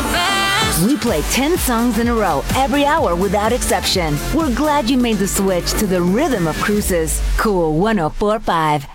We play 10 songs in a row every hour without exception. We're glad you made the switch to the rhythm of cruises. Cool 104.5.